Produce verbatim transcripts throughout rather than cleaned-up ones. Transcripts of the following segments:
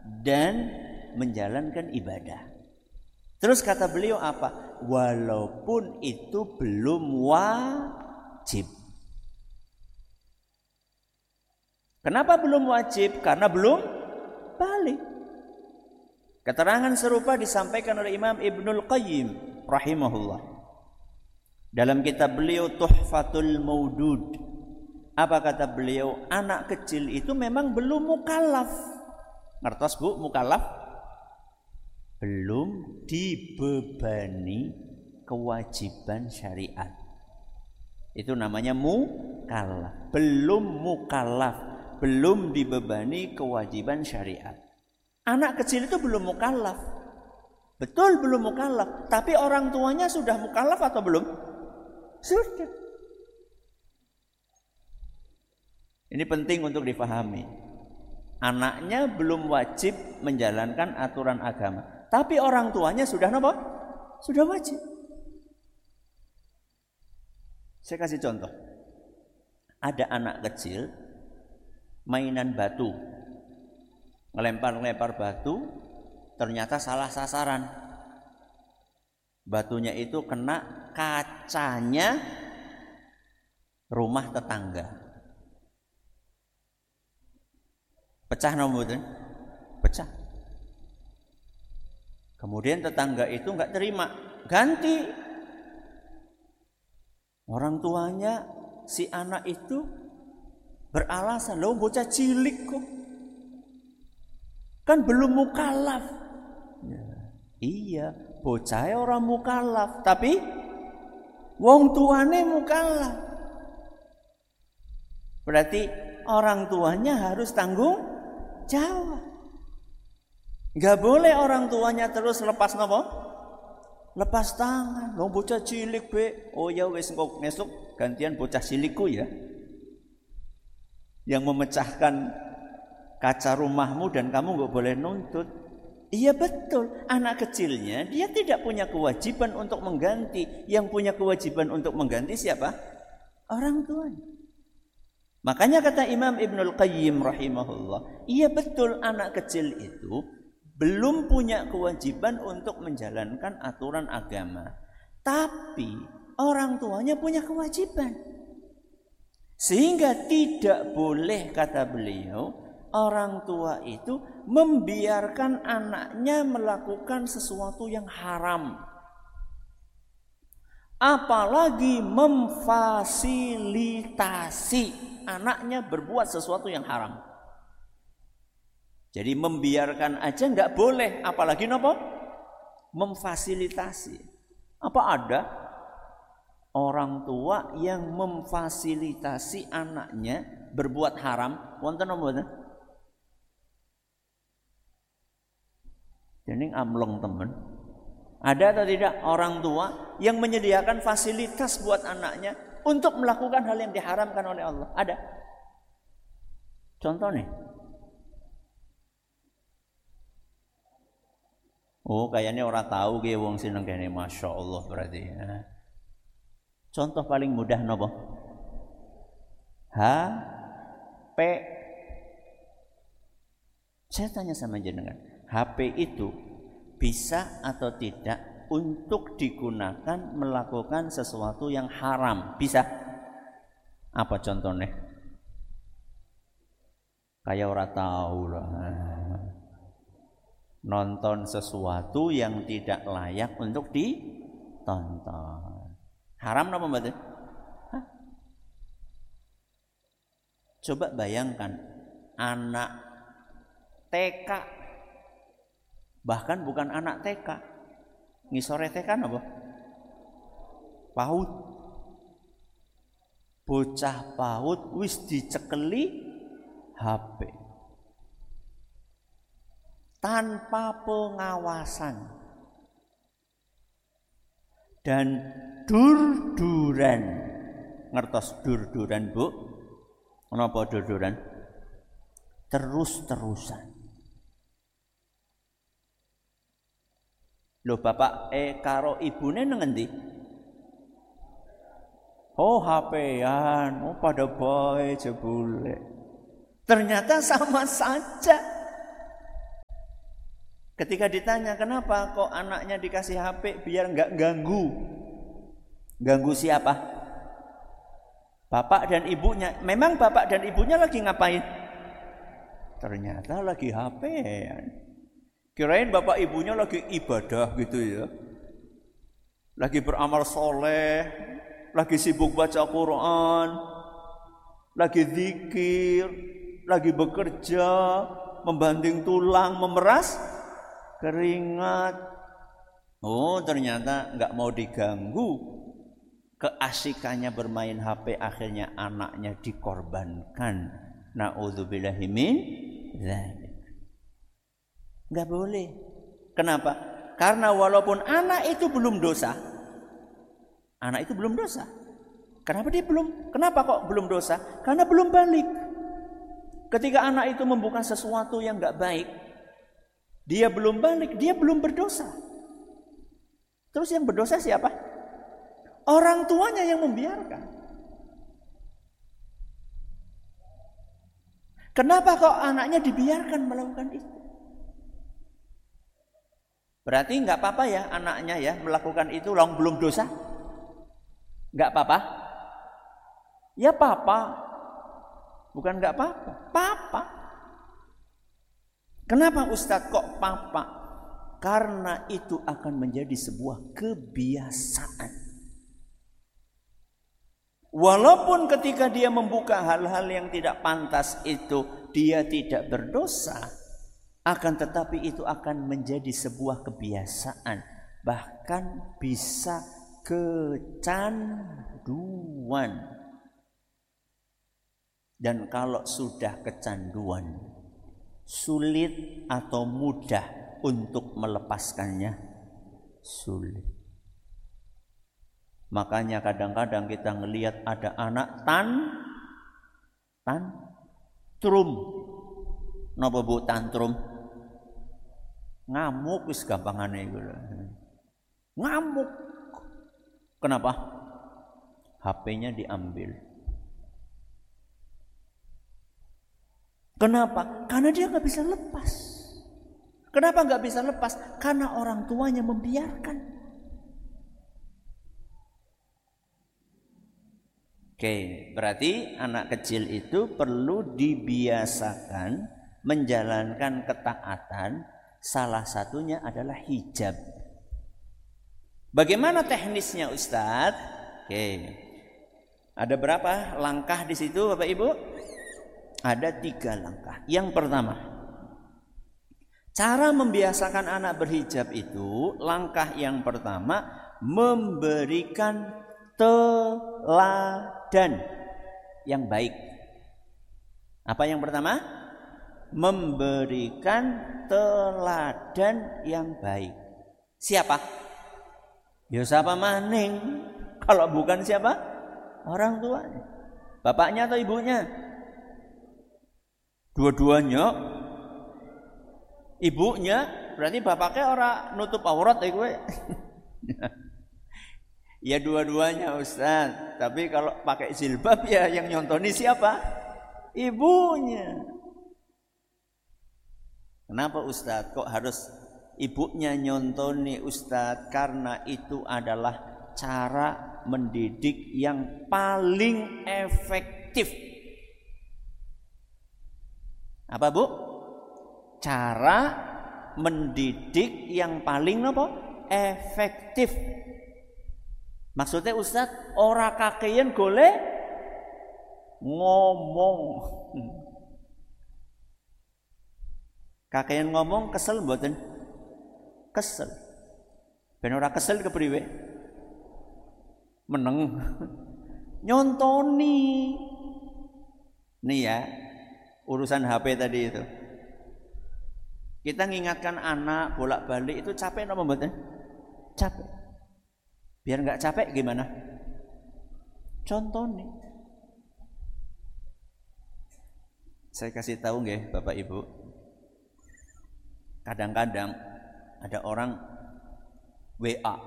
dan menjalankan ibadah. Terus kata beliau apa? Walaupun itu belum wajib. Kenapa belum wajib? Karena belum balik. Keterangan serupa disampaikan oleh Imam Ibnul Qayyim rahimahullah dalam kitab beliau Tuhfatul Maudud. Apa kata beliau? Anak kecil itu memang belum mukallaf. Ngertos Bu, mukallaf? Belum dibebani kewajiban syariat. Itu namanya mukallaf. Belum mukallaf, belum dibebani kewajiban syariat. Anak kecil itu belum mukallaf. Betul belum mukallaf, tapi orang tuanya sudah mukallaf atau belum? Sudah. Ini penting untuk difahami. Anaknya belum wajib menjalankan aturan agama, tapi orang tuanya sudah apa? Sudah wajib. Saya kasih contoh. Ada anak kecil mainan batu. Ngelempar-ngelempar batu, ternyata salah sasaran. Batunya itu kena kacanya rumah tetangga. Pecah nomornya, pecah. Kemudian tetangga itu nggak terima, ganti. Orang tuanya si anak itu beralasan, loh bocah cilik kok. Kan belum mukallaf. Ya, iya, bocah orang mukallaf, tapi wong tuane mukallaf. Berarti orang tuanya harus tanggung jawab. Gak boleh orang tuanya terus lepas nopo? Lepas tangan. Lo bocah cilik be. Oh ya wes engko besok gantian bocah cilikku ya. Yang memecahkan kaca rumahmu dan kamu gak boleh nuntut. Iya betul, anak kecilnya dia tidak punya kewajiban untuk mengganti. Yang punya kewajiban untuk mengganti siapa? Orang tuanya. Makanya kata Imam Ibnul Qayyim rahimahullah, iya betul anak kecil itu belum punya kewajiban untuk menjalankan aturan agama. Tapi orang tuanya punya kewajiban. Sehingga tidak boleh kata beliau, orang tua itu membiarkan anaknya melakukan sesuatu yang haram. Apalagi memfasilitasi anaknya berbuat sesuatu yang haram. Jadi membiarkan aja nggak boleh, apalagi nopo? Memfasilitasi. Apa ada orang tua yang memfasilitasi anaknya berbuat haram? Wonten apa mboten? Jadi amlong teman. Ada atau tidak orang tua yang menyediakan fasilitas buat anaknya untuk melakukan hal yang diharamkan oleh Allah? Ada. Contohnya. Oh, kayaknya orang tahu ge wong sineng kene, masya Allah berarti. Ya. Contoh paling mudah nopo? H P. Saya tanya sama jenengan, H P itu bisa atau tidak untuk digunakan melakukan sesuatu yang haram? Bisa. Apa contohnya? Kayak orang tahu lah. Nonton sesuatu yang tidak layak untuk ditonton. Haram apa betul? Coba bayangkan anak T K, bahkan bukan anak T K, ngisore T K apa? PAUD. Bocah PAUD wis dicekeli H P tanpa pengawasan dan dur-duran. Ngertos dur-duran, Bu? Kenapa dur-duran? Terus-terusan. Loh bapak eh karo ibune nang endi? Oh H P-an, oh pada bae jebule. Ternyata sama saja. Ketika ditanya kenapa kok anaknya dikasih H P biar nggak ganggu. Ganggu siapa? Bapak dan ibunya. Memang bapak dan ibunya lagi ngapain? Ternyata lagi H P. Kirain bapak ibunya lagi ibadah gitu ya. Lagi beramal soleh, lagi sibuk baca Quran, lagi zikir, lagi bekerja, membanting tulang, memeras keringat. Oh, ternyata nggak mau diganggu. Keasikannya bermain H P, akhirnya anaknya dikorbankan. Na'udzubillahi min dzalik. Nggak boleh. Kenapa? Karena walaupun anak itu belum dosa, anak itu belum dosa. Kenapa dia belum? Kenapa kok belum dosa? Karena belum balik. Ketika anak itu membuka sesuatu yang nggak baik, dia belum balik, dia belum berdosa. Terus yang berdosa siapa? Orang tuanya yang membiarkan. Kenapa kok anaknya dibiarkan melakukan itu? Berarti nggak apa-apa ya anaknya ya melakukan itu, long belum dosa? Nggak apa-apa? Ya papa, bukan nggak apa-apa, papa. Kenapa Ustadz kok papa? Karena itu akan menjadi sebuah kebiasaan. Walaupun ketika dia membuka hal-hal yang tidak pantas itu dia tidak berdosa, akan tetapi itu akan menjadi sebuah kebiasaan, bahkan bisa kecanduan. Dan kalau sudah kecanduan, sulit atau mudah untuk melepaskannya? Sulit. Makanya kadang-kadang kita ngelihat ada anak tan tantrum. Napa Bu tantrum? Ngamuk wis gampangane iku. Ngamuk. Kenapa? H P-nya diambil. Kenapa? Karena dia nggak bisa lepas. Kenapa nggak bisa lepas? Karena orang tuanya membiarkan. Oke, berarti anak kecil itu perlu dibiasakan menjalankan ketaatan. Salah satunya adalah hijab. Bagaimana teknisnya Ustadz? Oke, ada berapa langkah di situ Bapak Ibu? Ada tiga langkah. Yang pertama, cara membiasakan anak berhijab itu, langkah yang pertama memberikan teladan yang baik. Apa yang pertama? Memberikan teladan yang baik. Siapa? Ya siapa maning? Kalau bukan siapa? Orang tuanya. Bapaknya atau ibunya? Dua-duanya. Ibunya berarti bapaknya orang nutup aurat ya gue. Ya dua-duanya Ustaz. Tapi kalau pakai jilbab ya yang nyontoni siapa? Ibunya. Kenapa Ustaz kok harus ibunya nyontoni Ustaz? Karena itu adalah cara mendidik yang paling efektif. Apa Bu? Cara mendidik yang paling apa? Efektif. Maksudnya Ustaz, ora kakeyan golek ngomong. Kakeyan ngomong kesel mboten? Kesel. Ben ora kesel kepriwe? Meneng. Nyontoni. Nih ya, urusan H P tadi itu. Kita ngingatkan anak bolak-balik itu capek apa mboten? Capek. Biar nggak capek gimana? Contoh nih. Saya kasih tahu nggih Bapak Ibu. Kadang-kadang ada orang W A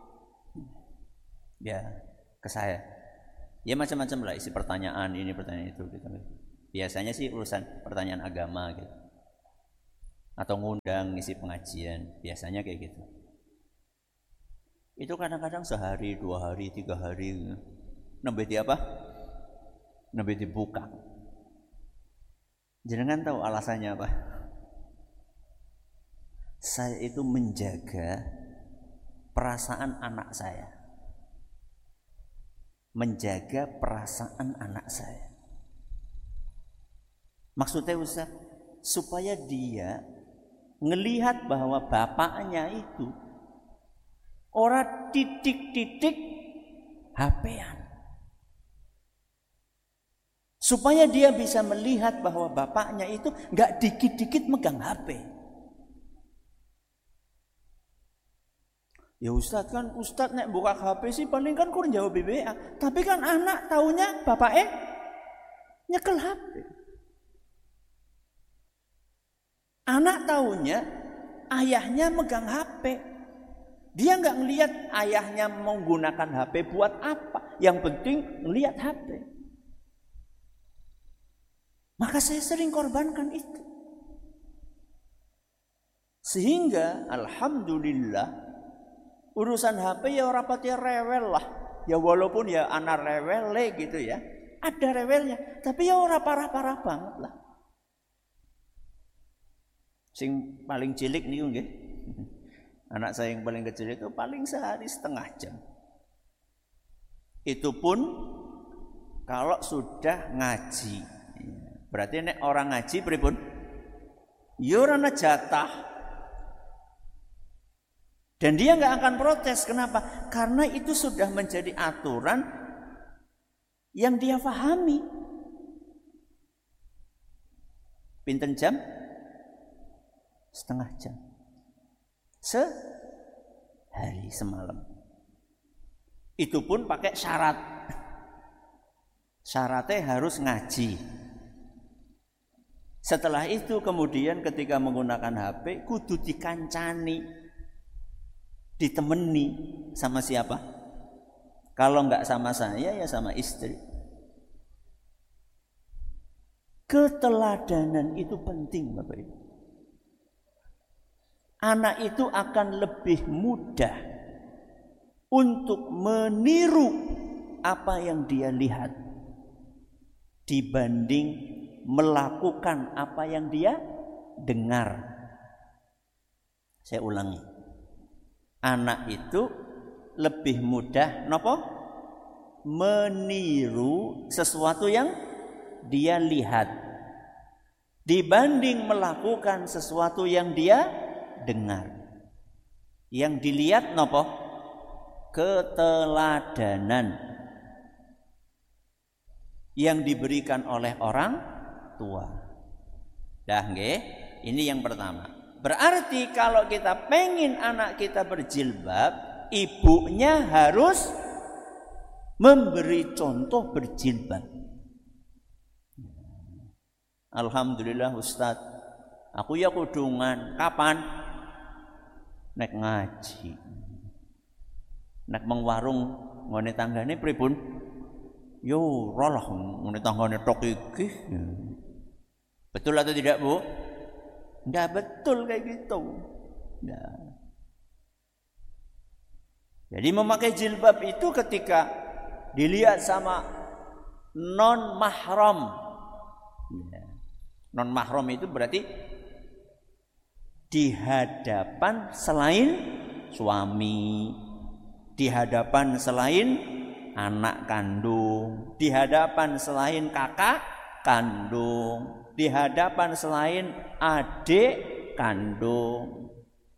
ya ke saya. Ya macam-macam lah isi pertanyaan ini pertanyaan itu gitu. Biasanya sih urusan pertanyaan agama gitu. atau ngundang ngisi pengajian, biasanya kayak gitu. Itu kadang-kadang sehari, dua hari, tiga hari, nembe di apa? Nembe dibuka. Jangan tahu alasannya apa? Saya itu menjaga perasaan anak saya. Menjaga perasaan anak saya. Maksudnya Ustaz, supaya dia ngelihat bahwa bapaknya itu orang titik-titik H P-an. Supaya dia bisa melihat bahwa bapaknya itu nggak dikit-dikit megang H P. Ya Ustadz kan, Ustadz nek buka H P sih paling kan kurang jawab B B A. Tapi kan anak taunya bapaknya nyekel H P. Anak taunya ayahnya megang H P. Dia nggak ngelihat ayahnya menggunakan H P buat apa. Yang penting ngelihat H P. Maka saya sering korbankan itu. Sehingga alhamdulillah urusan H P ya ora pati rewel lah. Ya walaupun ya anak rewel gitu ya. Ada rewelnya, tapi ya ora parah-parah banget lah. Sing paling cilik niku nggih. Anak saya yang paling kecil itu paling sehari setengah jam. Itu pun kalau sudah ngaji. Berarti nek orang ngaji pripun? Ya ora ana jatah. Dan dia nggak akan protes. Kenapa? Karena itu sudah menjadi aturan yang dia pahami. Pinten jam? Setengah jam. Sehari semalam. Itu pun pakai syarat. Syaratnya harus ngaji. Setelah itu kemudian ketika menggunakan H P kudu dikancani, ditemani sama siapa? Kalau enggak sama saya ya sama istri. Keteladanan itu penting Bapak Ibu. Anak itu akan lebih mudah untuk meniru apa yang dia lihat dibanding melakukan apa yang dia dengar. Saya ulangi. Anak itu lebih mudah nopo? Meniru sesuatu yang dia lihat dibanding melakukan sesuatu yang dia dengar. Yang dilihat nopo? Keteladanan yang diberikan oleh orang tua. Dah nggih, ini yang pertama. Berarti kalau kita pengen anak kita berjilbab, ibunya harus memberi contoh berjilbab. Alhamdulillah Ustaz, aku ya kudungan. Kapan? Nek ngaji. Nek mengwarung ngone tanggane pripun? Yo rolah ngone tanggane tok iki. Betul atau tidak, Bu? Enggak betul kayak gitu. Nah. Jadi memakai jilbab itu ketika dilihat sama non mahram. Non mahram itu berarti di hadapan selain suami, di hadapan selain anak kandung, di hadapan selain kakak kandung, di hadapan selain adik kandung.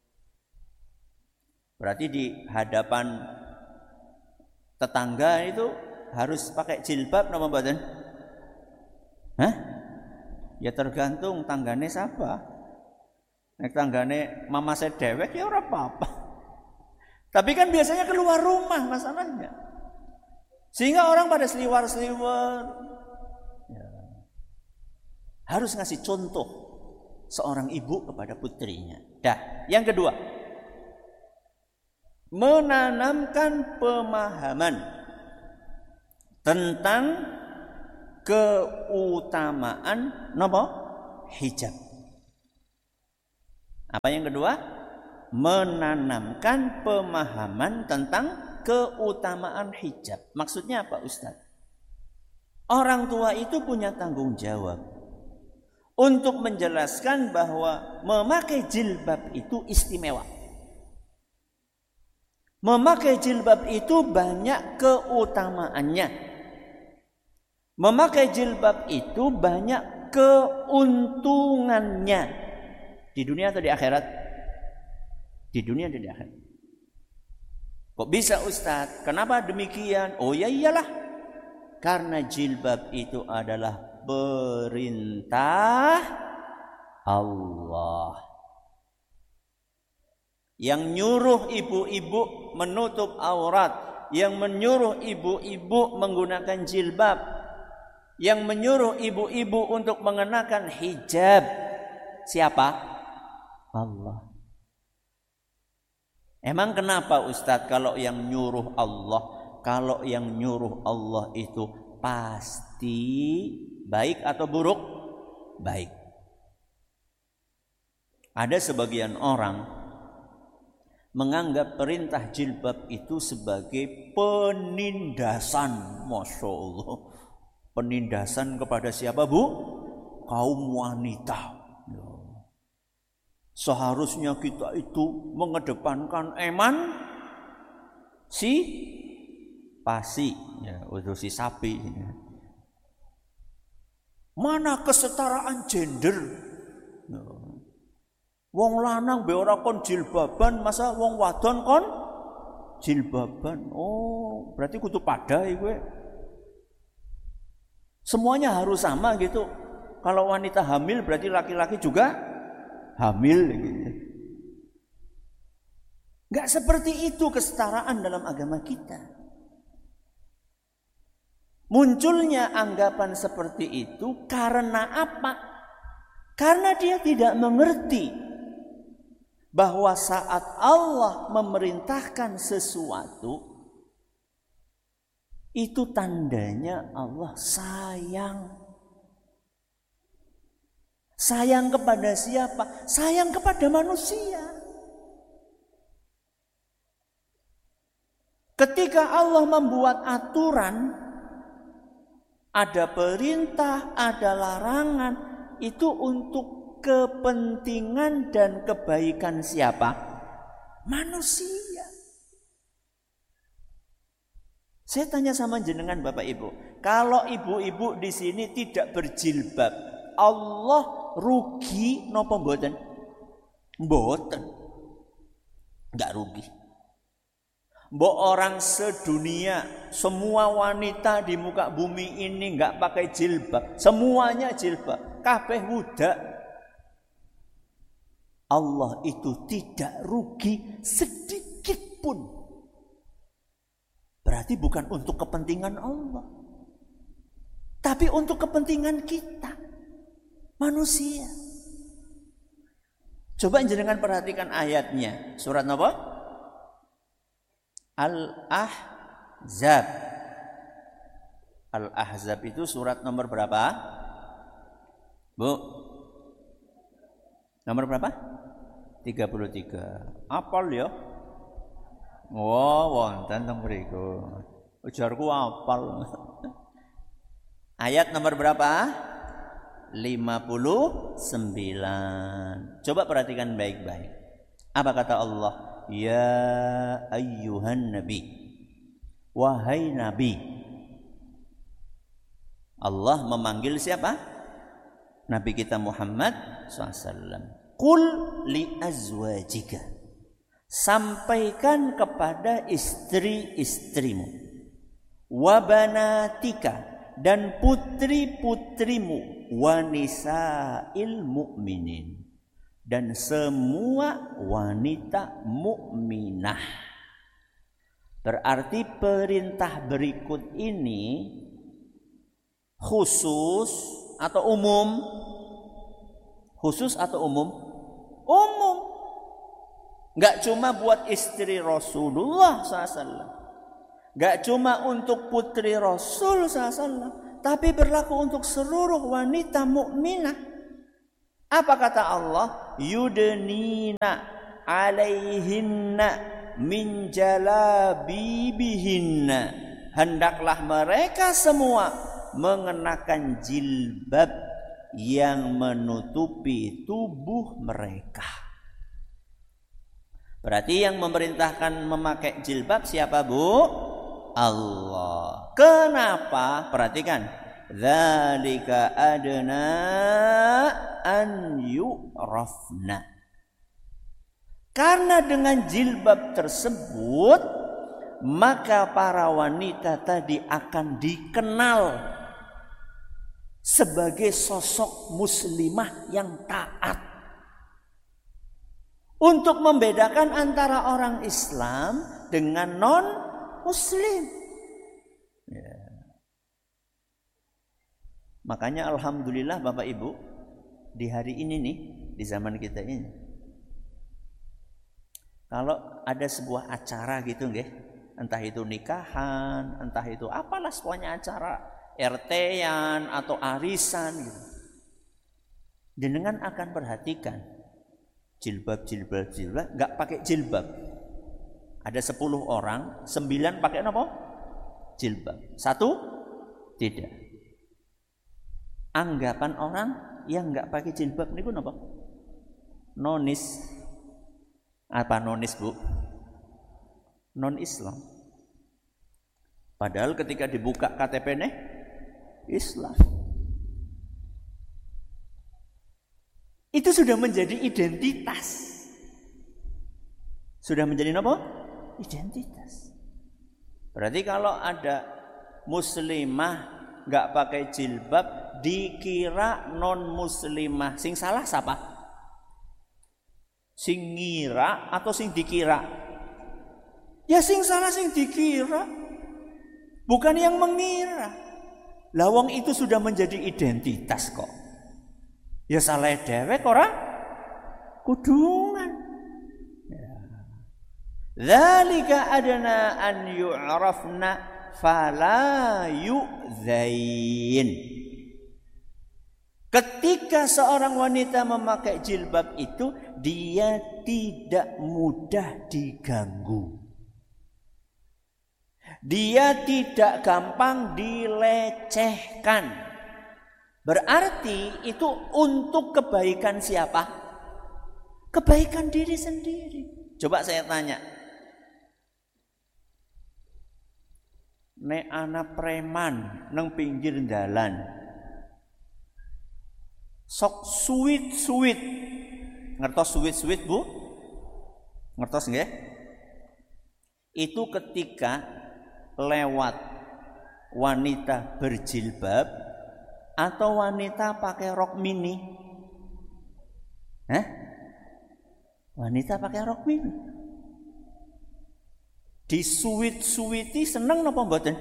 Berarti di hadapan tetangga itu harus pakai jilbab nama mboten? Hah? Ya tergantung tanggane siapa. Nek tanggane mama saya dewek ya ora apa-apa. Tapi kan biasanya keluar rumah masalahnya. Sehingga orang pada seliwar-seliwar. Ya. Harus ngasih contoh seorang ibu kepada putrinya. Dah, yang kedua, menanamkan pemahaman tentang keutamaan napa? Hijab. Apa yang kedua? Menanamkan pemahaman tentang keutamaan hijab. Maksudnya apa, Ustaz? Orang tua itu punya tanggung jawab untuk menjelaskan bahwa memakai jilbab itu istimewa. Memakai jilbab itu banyak keutamaannya. Memakai jilbab itu banyak keuntungannya. Di dunia atau di akhirat? Di dunia dan di akhirat. Kok bisa, Ustaz? Kenapa demikian? Oh ya iyalah. Karena jilbab itu adalah perintah Allah. Yang nyuruh ibu-ibu menutup aurat, yang menyuruh ibu-ibu menggunakan jilbab, yang menyuruh ibu-ibu untuk mengenakan hijab, siapa? Allah. Emang kenapa, Ustadz, kalau yang nyuruh Allah, kalau yang nyuruh Allah itu pasti baik atau buruk? Baik. Ada sebagian orang menganggap perintah jilbab itu sebagai penindasan. Masya Allah. Penindasan kepada siapa, Bu? Kaum wanita. Seharusnya kita itu mengedepankan eman si pasi, ya, untuk si sapi. Mana kesetaraan gender? Ya. Wong lanang be ora kon jilbaban, masa wong wadon kon jilbaban. Oh, berarti kudu padha kowe. Semuanya harus sama gitu. Kalau wanita hamil berarti laki-laki juga hamil gitu. Enggak seperti itu kesetaraan dalam agama kita. Munculnya anggapan seperti itu karena apa? Karena dia tidak mengerti bahwa saat Allah memerintahkan sesuatu, itu tandanya Allah sayang. Sayang kepada siapa? Sayang kepada manusia. Ketika Allah membuat aturan, ada perintah, ada larangan, itu untuk kepentingan dan kebaikan siapa? Manusia. Saya tanya sama jenengan Bapak Ibu, kalau ibu-ibu di sini tidak berjilbab, Allah rugi napa mboten? Mboten. Enggak rugi. Mbok orang sedunia, semua wanita di muka bumi ini enggak pakai jilbab, semuanya jilbab, kabeh budak. Allah itu tidak rugi sedikit pun. Berarti bukan untuk kepentingan Allah, tapi untuk kepentingan kita, manusia. Coba jenengan perhatikan ayatnya. Surat apa? Al-Ahzab. Al-Ahzab itu surat nomor berapa? Bu? Nomor berapa? tiga puluh tiga. Apal ya? Wow, wonten teng mriku. Ujarku apal. Ayat nomor berapa? lima puluh sembilan. Coba perhatikan baik-baik. Apa kata Allah? Ya ayyuhan nabi. Wahai nabi. Allah memanggil siapa? Nabi kita Muhammad shallallahu alaihi wasallam. Qul li azwajika. Sampaikan kepada istri-istrimu. Wa banatika, dan putri-putrimu. Wa nisa'il mu'minin, dan semua wanita mukminah. Berarti perintah berikut ini khusus atau umum? Khusus atau umum? Umum. Enggak cuma buat istri Rasulullah shallallahu alaihi wasallam. Enggak cuma untuk putri Rasul shallallahu alaihi wasallam, tapi berlaku untuk seluruh wanita mukminah. Apa kata Allah? yudnina alaihinna min jalabibihinna, hendaklah mereka semua mengenakan jilbab yang menutupi tubuh mereka. Berarti yang memerintahkan memakai jilbab siapa, Bu? Allah. Kenapa? Perhatikan. Dzalika adna an yu'rafna. Karena dengan jilbab tersebut maka para wanita tadi akan dikenal sebagai sosok muslimah yang taat. Untuk membedakan antara orang Islam dengan non-Muslim. Ya. Makanya alhamdulillah Bapak Ibu, di hari ini nih, di zaman kita ini, kalau ada sebuah acara gitu nggih, entah itu nikahan, entah itu apalah semuanya acara R T-an atau arisan gitu. Jenengan akan perhatikan jilbab, jilbab, jilbab, nggak pakai jilbab. Ada sepuluh orang, sembilan pakai apa? Jilbab. Satu tidak. Anggapan orang yang nggak pakai jilbab niku napa? Nonis. Apa nonis, Bu? Non Islam. Padahal ketika dibuka K T P nih Islam. Itu sudah menjadi identitas. Sudah menjadi apa? Identitas. Berarti kalau ada muslimah nggak pakai jilbab dikira non muslimah. Sing salah siapa? Sing ngira atau sing dikira? Ya sing salah sing dikira. Bukan yang mengira. Lawang itu sudah menjadi identitas kok. Ya salah dewek ora kudungan. Dzalika adna an yu'rafna fala yu'zain. Ketika seorang wanita memakai jilbab itu, dia tidak mudah diganggu. Dia tidak gampang dilecehkan. Berarti itu untuk kebaikan siapa? Kebaikan diri sendiri. Coba saya tanya. Nek anak preman nang pinggir jalan. Sok suwit-suwit. Ngertos suwit-suwit, Bu? Ngertos nggih? Itu ketika lewat wanita berjilbab atau wanita pakai rok mini. Hah? Wanita pakai rok mini. Disuwit-suwiti seneng napa mboten?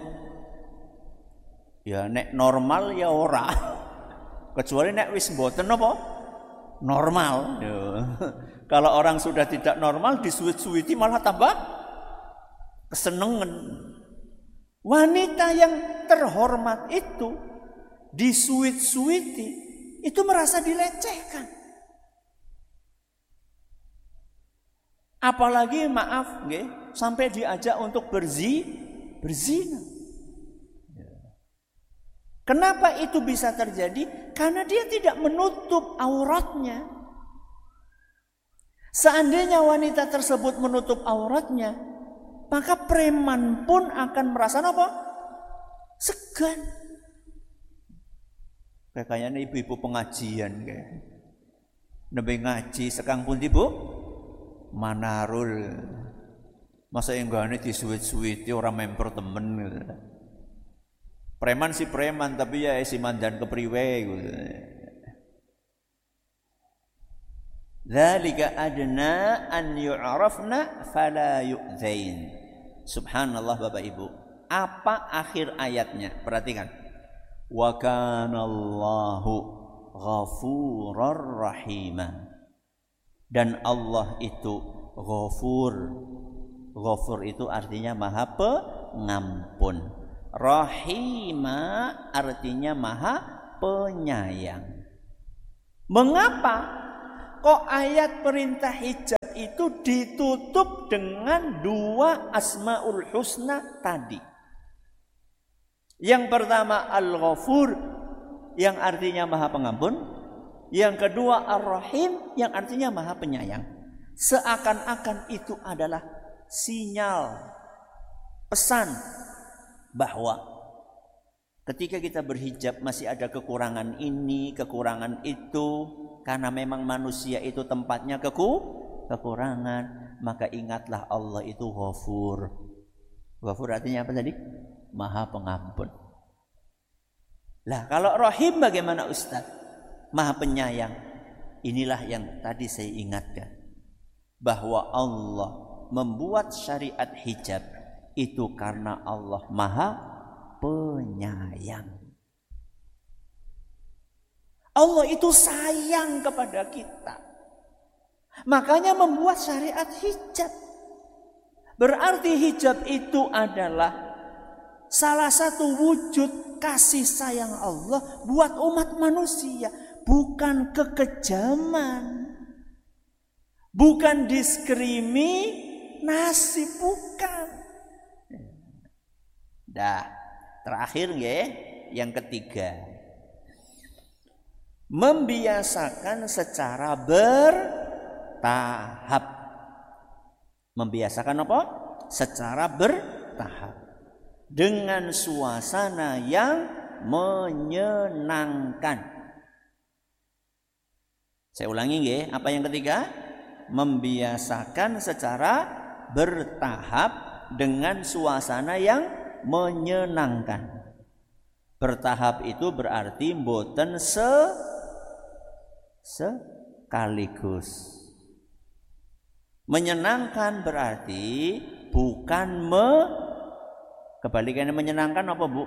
Ya nek normal ya ora. Kecuali nek wis mboten napa? Normal. Ya. Kalau orang sudah tidak normal disuwit-suwiti malah tambah kesenengan. Wanita yang terhormat itu disuwit-suwiti itu merasa dilecehkan. Apalagi maaf nggih, sampai diajak untuk berzi, berzina. Kenapa itu bisa terjadi? Karena dia tidak menutup auratnya. Seandainya wanita tersebut menutup auratnya, maka preman pun akan merasa apa? Segan. Kayak kayaknya ibu-ibu pengajian kayak. Nembe ngaji sekang pun ibu manarul. Masa enggane disuwit-suwiti orang member temen gitu. Preman si preman tapi ya si mandan kepriwe gitu. Dzalika adna an yu'rafna fala yu'zain. Subhanallah Bapak Ibu. Apa akhir ayatnya? Perhatikan. Wa kana Allahu ghafurur rahima. Dan Allah itu ghafur. Ghafur itu artinya Maha Pengampun. Rahima artinya Maha Penyayang. Mengapa? kok ayat perintah hijab itu ditutup dengan dua asmaul husna tadi. Yang pertama Al-Ghafur yang artinya Maha Pengampun, yang kedua Ar-Rahim yang artinya Maha Penyayang. Seakan-akan itu adalah sinyal, pesan bahwa ketika kita berhijab masih ada kekurangan ini, kekurangan itu, karena memang manusia itu tempatnya keku, kekurangan, maka ingatlah Allah itu Ghafur. Ghafur artinya apa tadi? Maha Pengampun. Lah kalau Rahim bagaimana Ustaz? Maha Penyayang. Inilah yang tadi saya ingatkan, bahwa Allah membuat syariat hijab itu karena Allah Maha Penyayang. Allah itu sayang kepada kita, makanya membuat syariat hijab. Berarti hijab itu adalah salah satu wujud kasih sayang Allah buat umat manusia. Bukan kekejaman, bukan diskriminasi, bukan. Dah, terakhir nggih, yang ketiga. Membiasakan secara bertahap. Membiasakan apa? Secara bertahap. Dengan suasana yang menyenangkan. Saya ulangi nggih, apa yang ketiga? Membiasakan secara bertahap dengan suasana yang menyenangkan. Bertahap itu berarti mboten se sekaligus. Menyenangkan berarti bukan me kebalikannya menyenangkan apa Bu?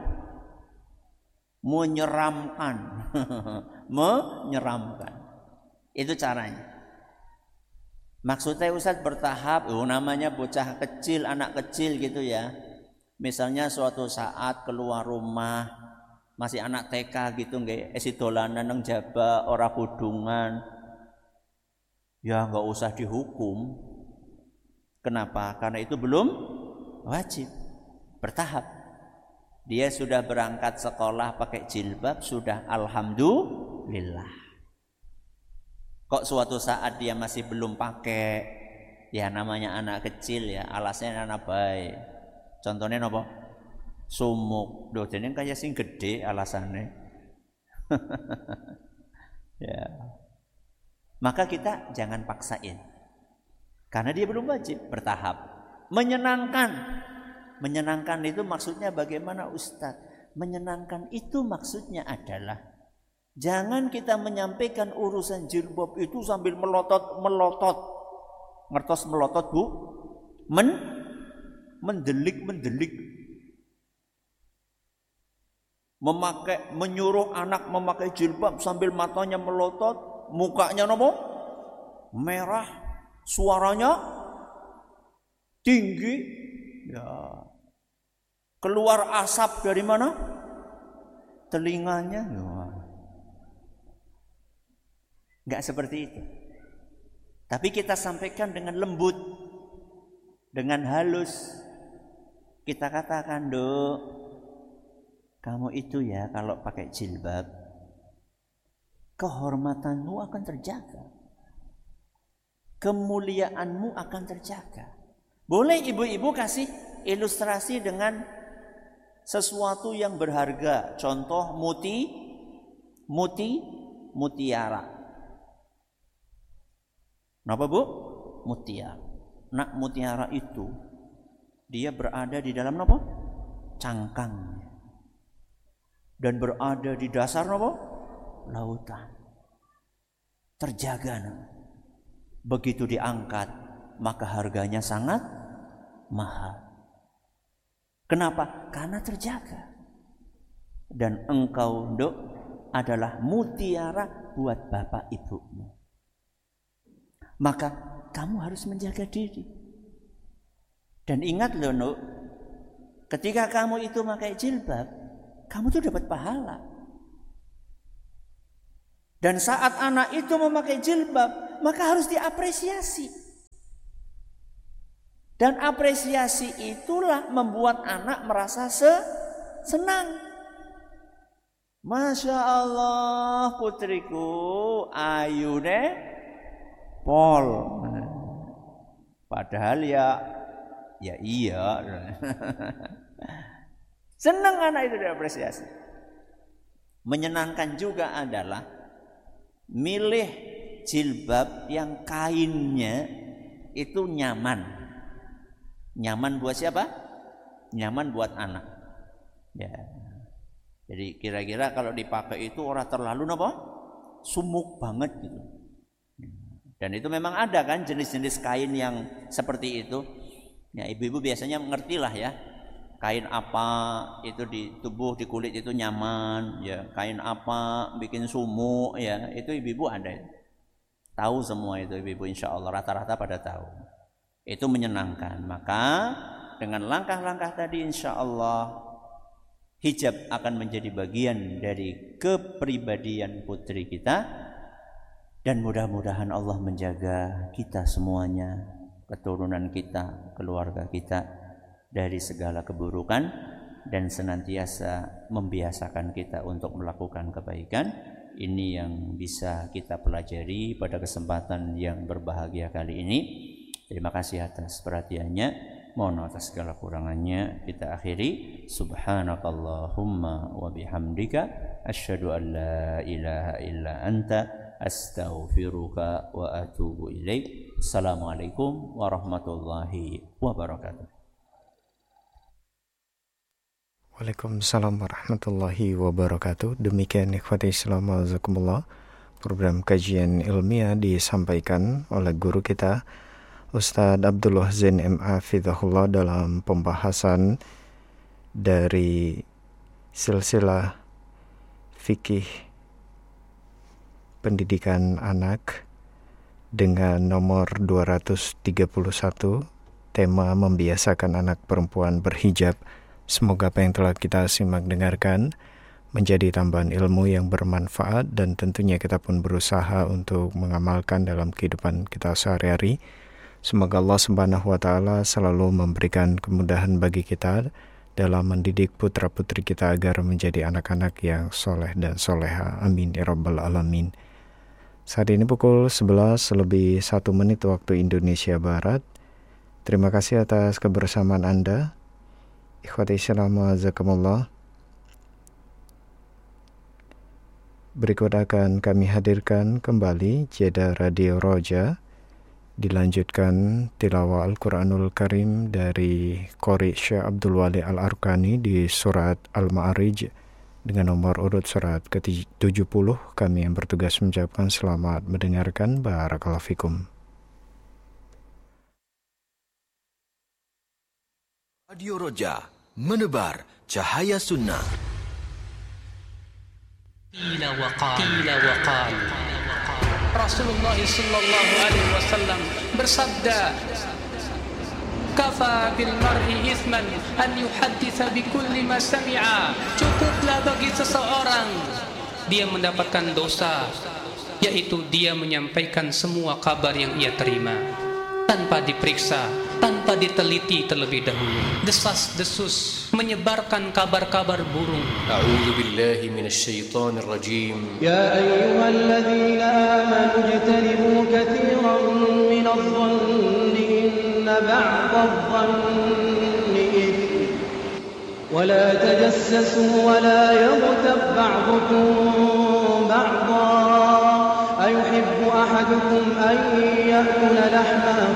Menyeramkan. Menyeramkan. Itu caranya. Maksudnya Ustaz bertahap, oh namanya bocah kecil, anak kecil gitu ya. Misalnya suatu saat keluar rumah, masih anak T K gitu nggih, esi dolanan nang jaba ora kudungan. Ya enggak usah dihukum. Kenapa? Karena itu belum wajib. Bertahap. Dia sudah berangkat sekolah pakai jilbab, sudah alhamdulillah. Kok suatu saat dia masih belum pakai, ya namanya anak kecil ya, alasnya anak baik. Contohnya apa? Sumuk. Doh dene kaya sing gede alasane. Ya. Maka kita jangan paksain. Karena dia belum wajib, bertahap. Menyenangkan. Menyenangkan itu maksudnya bagaimana Ustaz? Menyenangkan itu maksudnya adalah jangan kita menyampaikan urusan jilbab itu sambil melotot-melotot. Ngertos melotot Bu? Men mendelik-mendelik. Memakai menyuruh anak memakai jilbab sambil matanya melotot, mukanya nopo? Merah, suaranya tinggi. Ya. Keluar asap dari mana? Telinganya. Ya. Enggak seperti itu. Tapi kita sampaikan dengan lembut, dengan halus. Kita katakan, "Duk, kamu itu ya kalau pakai jilbab, kehormatanmu akan terjaga. Kemuliaanmu akan terjaga." Boleh ibu-ibu kasih ilustrasi dengan sesuatu yang berharga. Contoh muti, muti, mutiara. Kenapa Bu? Mutiara. Nak mutiara itu dia berada di dalam apa? Cangkangnya. Dan berada di dasar apa? Lautan. Terjaga. Begitu diangkat, maka harganya sangat mahal. Kenapa? Karena terjaga. Dan engkau, Dok, adalah mutiara buat bapak ibumu. Maka kamu harus menjaga diri. Dan ingat loh, Nuk, ketika kamu itu pakai jilbab, kamu tuh dapat pahala. Dan saat anak itu memakai jilbab, maka harus diapresiasi. Dan apresiasi itulah membuat anak merasa se- senang. Masya Allah putriku ayu deh pol. Padahal ya ya iya. Senang anak itu diapresiasi. Menyenangkan juga adalah milih jilbab yang kainnya itu nyaman. Nyaman buat siapa? Nyaman buat anak. Ya. Jadi kira-kira kalau dipakai itu orang terlalu apa? Sumuk banget gitu. Dan itu memang ada kan jenis-jenis kain yang seperti itu. Ya, ibu-ibu biasanya mengerti lah ya. Kain apa itu di tubuh, di kulit itu nyaman, ya. Kain apa bikin sumuk, ya. Itu ibu-ibu ada. Tahu semua itu ibu-ibu, insya Allah rata-rata pada tahu. Itu menyenangkan. Maka dengan langkah-langkah tadi insya Allah hijab akan menjadi bagian dari kepribadian putri kita, dan mudah-mudahan Allah menjaga kita semuanya, keturunan kita, keluarga kita dari segala keburukan, dan senantiasa membiasakan kita untuk melakukan kebaikan. Ini yang bisa kita pelajari pada kesempatan yang berbahagia kali ini. Terima kasih atas perhatiannya. Mohon atas segala kurangannya kita akhiri. Subhanakallahumma wa bihamdika asyhadu an la ilaha illa anta astaghfiruka wa atubu ilaik. Assalamualaikum warahmatullahi wabarakatuh. Waalaikumsalam warahmatullahi wabarakatuh. Demikian ikhwati Islam azakumullah, program kajian ilmiah disampaikan oleh guru kita Ustadz Abdullah Zain M A Fidhahullah dalam pembahasan dari silsilah fikih pendidikan anak dengan nomor dua ratus tiga puluh satu, tema membiasakan anak perempuan berhijab. Semoga apa yang telah kita simak dengarkan menjadi tambahan ilmu yang bermanfaat, dan tentunya kita pun berusaha untuk mengamalkan dalam kehidupan kita sehari-hari. Semoga Allah Subhanahu wa taala selalu memberikan kemudahan bagi kita dalam mendidik putra-putri kita agar menjadi anak-anak yang soleh dan soleha. Amin ya rabbal alamin. Saat ini pukul sebelas lebih satu menit waktu Indonesia Barat. Terima kasih atas kebersamaan Anda. Ikhwati Islam azakumullah. Berikut akan kami hadirkan kembali jeda Radio Roja. Dilanjutkan tilawah Al-Quranul Karim dari Qori Syekh Abdul Wali Al-Arkani di surat Al-Ma'arij dengan nomor urut surat ke tujuh puluh. Kami yang bertugas mengucapkan selamat mendengarkan. Barakallahu fikum. Radio Roja, menebar cahaya sunnah. Qila wa qala, qila wa qala. Rasulullah sallallahu alaihi wasallam bersabda, "Kafa bil mar'i ithman an yuhadditsa bi kulli ma sami'a." Cukuplah bagi seseorang dia mendapatkan dosa, yaitu dia menyampaikan semua kabar yang ia terima tanpa diperiksa, tanpa diteliti terlebih dahulu. Desas-desus menyebarkan kabar-kabar burung. A'udzu billahi minasy syaithanir rajim. Ya ayyuhalladzina amanu ijtanibu katsiran minadh-dhanni inna ba'dadh-dhanni ithm wa la tajassasu wa la yaghtab ba'dukum ba'dha ayuhibbu ahadukum an ya'kula lahma